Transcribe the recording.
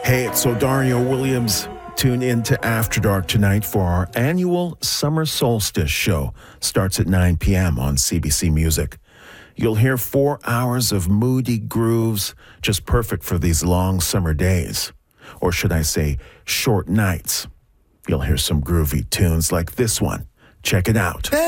Hey, it's O'Dario Williams. Tune in to After Dark tonight for our annual Summer Solstice show. Starts at 9 p.m. on CBC Music. You'll hear 4 hours of moody grooves, just perfect for these long summer days. Or should I say, short nights. You'll hear some groovy tunes like this one. Check it out.